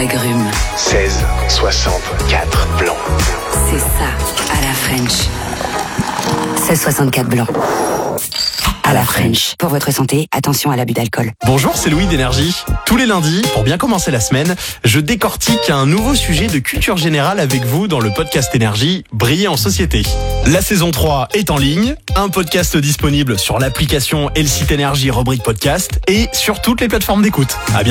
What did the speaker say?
d'agrumes. 16, 64 blancs. C'est ça, à la French. 16,64 blanc. À la French. Pour votre santé, attention à l'abus d'alcool. Bonjour, c'est Louis d'Énergie. Tous les lundis, pour bien commencer la semaine, je décortique un nouveau sujet de culture générale avec vous dans le podcast Énergie, Briller en société. La saison 3 est en ligne, un podcast disponible sur l'application et le site Énergie rubrique podcast et sur toutes les plateformes d'écoute. À bientôt.